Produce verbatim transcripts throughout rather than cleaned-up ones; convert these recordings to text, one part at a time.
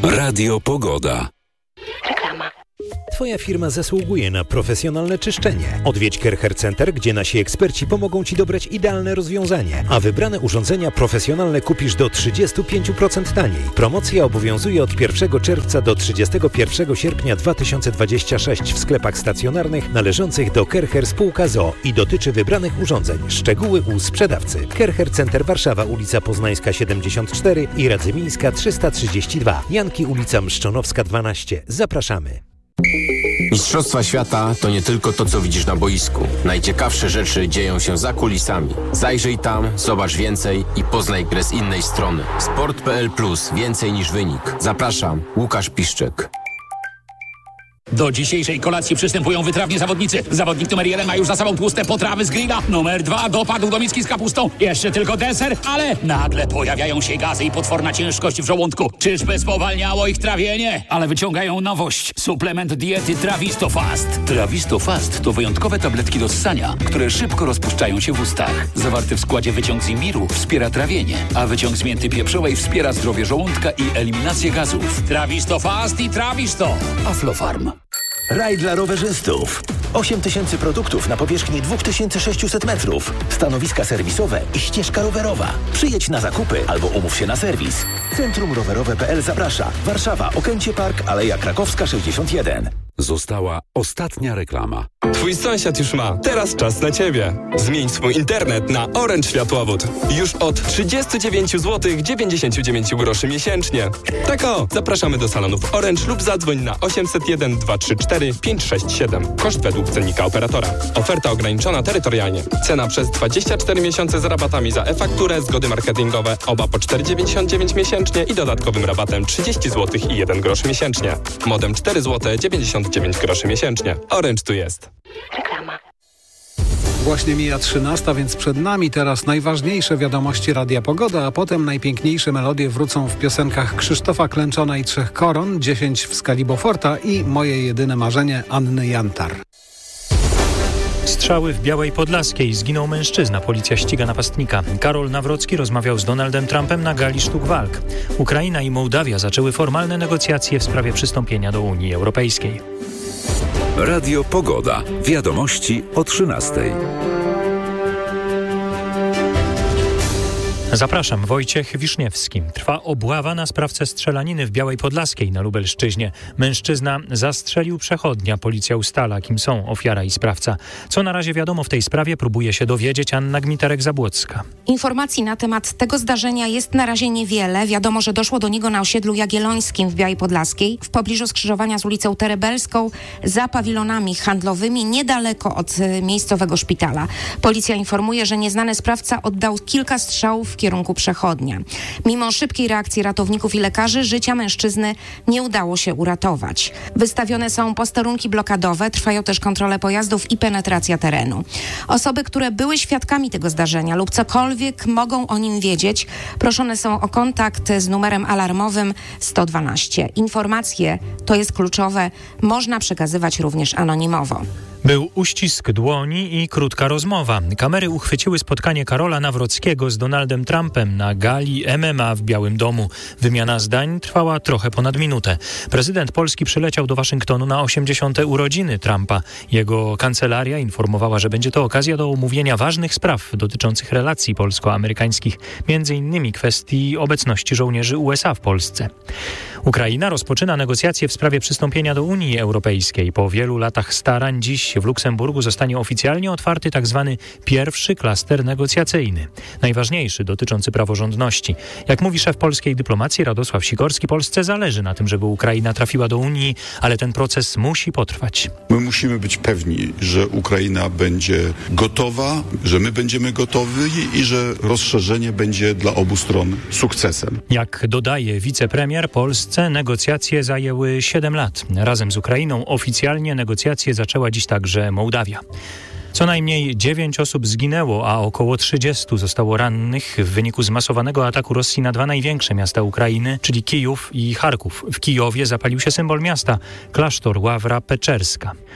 Radio Pogoda. Reklama. Twoja firma zasługuje na profesjonalne czyszczenie. Odwiedź Kercher Center, gdzie nasi eksperci pomogą Ci dobrać idealne rozwiązanie, a wybrane urządzenia profesjonalne kupisz do trzydzieści pięć procent taniej. Promocja obowiązuje od pierwszego czerwca do trzydziestego pierwszego sierpnia dwa tysiące dwudziestego szóstego w sklepach stacjonarnych należących do Kercher Spółka z o o i dotyczy wybranych urządzeń. Szczegóły u sprzedawcy. Kercher Center Warszawa, ulica Poznańska siedemdziesiąt cztery i Radzymińska trzysta trzydzieści dwa. Janki, ulica Mszczonowska dwanaście. Zapraszamy. Mistrzostwa świata to nie tylko to, co widzisz na boisku. Najciekawsze rzeczy dzieją się za kulisami. Zajrzyj tam, zobacz więcej i poznaj grę z innej strony. Sport kropka p l plus. Więcej niż wynik. Zapraszam, Łukasz Piszczek. Do dzisiejszej kolacji przystępują wytrawni zawodnicy. Zawodnik numer jeden ma już za sobą tłuste potrawy z grilla. Numer dwa dopadł do miski z kapustą. Jeszcze tylko deser, ale nagle pojawiają się gazy i potworna ciężkość w żołądku. Czyżby spowalniało ich trawienie? Ale wyciągają nowość. Suplement diety Trawisto Fast. Trawisto Fast to wyjątkowe tabletki do ssania, które szybko rozpuszczają się w ustach. Zawarty w składzie wyciąg z imbiru wspiera trawienie, a wyciąg z mięty pieprzowej wspiera zdrowie żołądka i eliminację gazów. Trawisto Fast i Trawisto. Aflofarm. Raj dla rowerzystów. osiem tysięcy produktów na powierzchni dwa tysiące sześćset metrów. Stanowiska serwisowe i ścieżka rowerowa. Przyjedź na zakupy albo umów się na serwis. Centrum rowerowe kropka p l zaprasza. Warszawa, Okęcie Park, Aleja Krakowska sześćdziesiąt jeden. Została ostatnia reklama. Twój sąsiad już ma. Teraz czas na Ciebie. Zmień swój internet na Orange Światłowód. Już od trzydzieści dziewięć złotych dziewięćdziesiąt dziewięć groszy miesięcznie. Tak o, zapraszamy do salonów Orange lub zadzwoń na osiemset jeden dwa trzy cztery pięć sześć siedem. Koszt według cennika operatora. Oferta ograniczona terytorialnie. Cena przez dwadzieścia cztery miesiące z rabatami za e-fakturę, zgody marketingowe, oba po cztery dziewięćdziesiąt dziewięć miesięcznie i dodatkowym rabatem trzydzieści złotych i jeden grosz miesięcznie. Modem cztery złote dziewięćdziesiąt dziewięć groszy miesięcznie. Orange tu jest. Reklama. Właśnie mija trzynasta, więc przed nami teraz najważniejsze wiadomości Radia Pogoda, a potem najpiękniejsze melodie wrócą w piosenkach Krzysztofa Klęczona i Trzech Koron, dziesięć w skali Beauforta i Moje jedyne marzenie Anny Jantar. Strzały w Białej Podlaskiej. Zginął mężczyzna. Policja ściga napastnika. Karol Nawrocki rozmawiał z Donaldem Trumpem na gali sztuk walk. Ukraina i Mołdawia zaczęły formalne negocjacje w sprawie przystąpienia do Unii Europejskiej. Radio Pogoda. Wiadomości o trzynastej. Zapraszam, Wojciech Wiszniewski. Trwa obława na sprawcę strzelaniny w Białej Podlaskiej na Lubelszczyźnie. Mężczyzna zastrzelił przechodnia. Policja ustala, kim są ofiara i sprawca. Co na razie wiadomo w tej sprawie, próbuje się dowiedzieć Anna Gmiterek-Zabłocka. Informacji na temat tego zdarzenia jest na razie niewiele. Wiadomo, że doszło do niego na osiedlu Jagiellońskim w Białej Podlaskiej, w pobliżu skrzyżowania z ulicą Terebelską, za pawilonami handlowymi, niedaleko od miejscowego szpitala. Policja informuje, że nieznany sprawca oddał kilka strzałów w kierunku przechodnia. Mimo szybkiej reakcji ratowników i lekarzy życia mężczyzny nie udało się uratować. Wystawione są posterunki blokadowe, trwają też kontrole pojazdów i penetracja terenu. Osoby, które były świadkami tego zdarzenia lub cokolwiek mogą o nim wiedzieć, proszone są o kontakt z numerem alarmowym sto dwanaście. Informacje, to jest kluczowe, można przekazywać również anonimowo. Był uścisk dłoni i krótka rozmowa. Kamery uchwyciły spotkanie Karola Nawrockiego z Donaldem Trumpem na gali M M A w Białym Domu. Wymiana zdań trwała trochę ponad minutę. Prezydent Polski przyleciał do Waszyngtonu na osiemdziesiąte urodziny Trumpa. Jego kancelaria informowała, że będzie to okazja do omówienia ważnych spraw dotyczących relacji polsko-amerykańskich, między innymi kwestii obecności żołnierzy U S A w Polsce. Ukraina rozpoczyna negocjacje w sprawie przystąpienia do Unii Europejskiej. Po wielu latach starań dziś w Luksemburgu zostanie oficjalnie otwarty tzw. pierwszy klaster negocjacyjny. Najważniejszy, dotyczący praworządności. Jak mówi szef polskiej dyplomacji Radosław Sikorski, Polsce zależy na tym, żeby Ukraina trafiła do Unii, ale ten proces musi potrwać. My musimy być pewni, że Ukraina będzie gotowa, że my będziemy gotowi i że rozszerzenie będzie dla obu stron sukcesem. Jak dodaje wicepremier, Polsce negocjacje zajęły siedem lat. Razem z Ukrainą oficjalnie negocjacje zaczęła dziś także Mołdawia. Co najmniej dziewięć osób zginęło, a około trzydziestu zostało rannych w wyniku zmasowanego ataku Rosji na dwa największe miasta Ukrainy, czyli Kijów i Charków. W Kijowie zapalił się symbol miasta, klasztor Ławra Peczerska.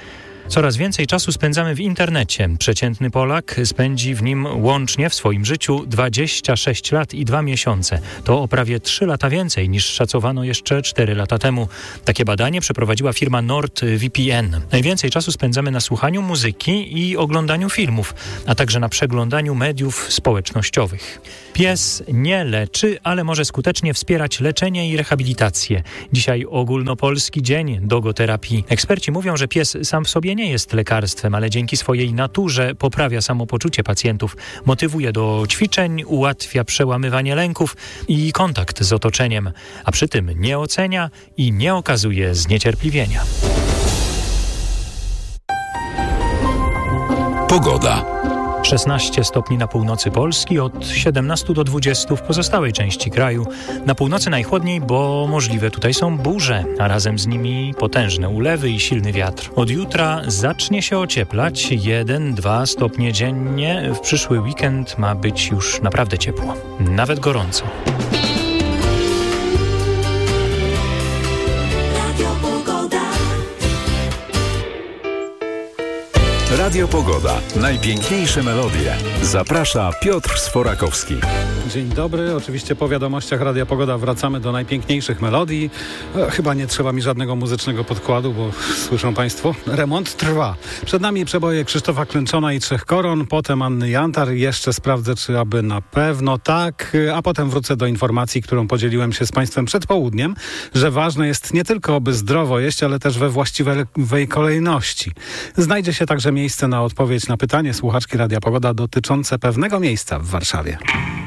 Coraz więcej czasu spędzamy w internecie. Przeciętny Polak spędzi w nim łącznie w swoim życiu dwadzieścia sześć lat i dwa miesiące. To o prawie trzy lata więcej niż szacowano jeszcze cztery lata temu. Takie badanie przeprowadziła firma NordVPN. Najwięcej czasu spędzamy na słuchaniu muzyki i oglądaniu filmów, a także na przeglądaniu mediów społecznościowych. Pies nie leczy, ale może skutecznie wspierać leczenie i rehabilitację. Dzisiaj ogólnopolski dzień dogoterapii. Eksperci mówią, że pies sam w sobie nie jest lekarstwem, ale dzięki swojej naturze poprawia samopoczucie pacjentów, motywuje do ćwiczeń, ułatwia przełamywanie lęków i kontakt z otoczeniem, a przy tym nie ocenia i nie okazuje zniecierpliwienia. Pogoda. szesnaście stopni na północy Polski, od siedemnastu do dwudziestu w pozostałej części kraju. Na północy najchłodniej, bo możliwe tutaj są burze, a razem z nimi potężne ulewy i silny wiatr. Od jutra zacznie się ocieplać, jeden do dwóch stopnie dziennie. W przyszły weekend ma być już naprawdę ciepło, nawet gorąco. Radio Pogoda. Najpiękniejsze melodie. Zaprasza Piotr Sforakowski. Dzień dobry. Oczywiście po wiadomościach Radia Pogoda wracamy do najpiękniejszych melodii. E, chyba nie trzeba mi żadnego muzycznego podkładu, bo słyszą Państwo, remont trwa. Przed nami przeboje Krzysztofa Klęczona i Trzech Koron, potem Anny Jantar. Jeszcze sprawdzę, czy aby na pewno tak, a potem wrócę do informacji, którą podzieliłem się z Państwem przed południem, że ważne jest nie tylko, aby zdrowo jeść, ale też we właściwej kolejności. Znajdzie się także miejsce na odpowiedź na pytanie słuchaczki Radia Pogoda dotyczące pewnego miejsca w Warszawie.